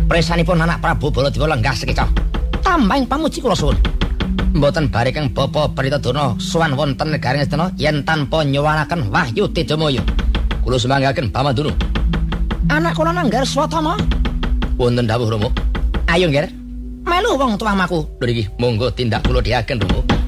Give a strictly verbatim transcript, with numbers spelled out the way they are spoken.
Presanipun anak Prabu Baladewa lenggah sekeca. Tambahing pamuji kula suwun. Mboten bari kang Bapa Pritadana sowan wonten negaring Astana yen tanpa nyuwanaken Wahyu Tedamaya. Kula sumanggaken Bamaduna. Anak kula nanggar Swatama. Wonten dawuh Rama. Ayo nggih. Melu wong tuamaku. Lho niki monggo tindak kula dheaken Rama.